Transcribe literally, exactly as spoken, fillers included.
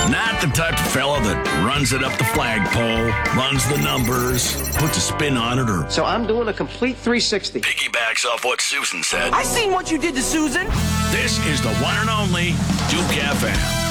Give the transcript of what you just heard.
Not the type of fella that runs it up the flagpole, runs the numbers, puts a spin on it, or So I'm doing a complete three sixty. piggybacks off what Susan said. I seen what you did to Susan. This is the one and only Duke F M.